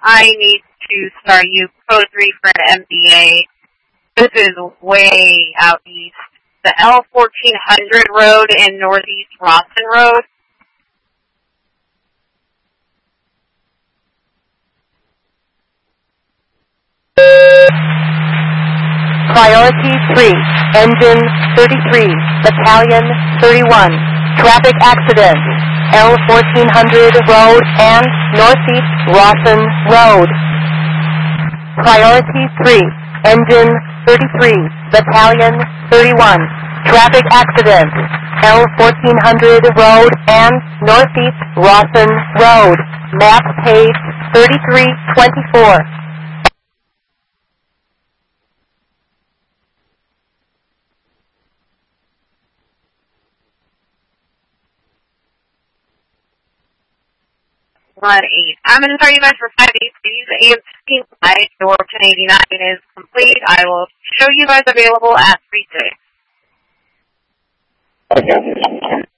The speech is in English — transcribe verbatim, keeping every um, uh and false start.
I need to start you code three for an M D A. This is way out east. The L fourteen hundred road in northeast Rawson Road. Priority three, engine thirty-three, battalion thirty-one, traffic accident, L fourteen hundred road and northeast Rawson Road. Priority three, engine thirty-three, battalion thirty-one, traffic accident, L fourteen hundred road and northeast Rawson Road. Map page thirty-three twenty-four. one eight. I'm going to start you guys for five eight, please. A M fifteen flight, door ten eighty-nine is complete. I will show you guys available at three six. Okay.